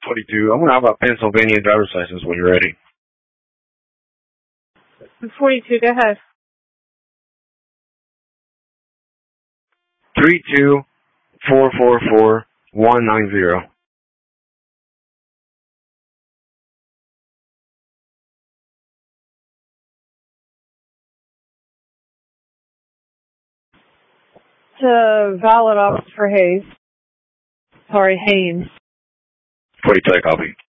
42. I want to have a Pennsylvania driver's license when you're ready. 42, go ahead. 32444-190. It's a valid office for Hayes. Sorry, Haynes. 42, I copy.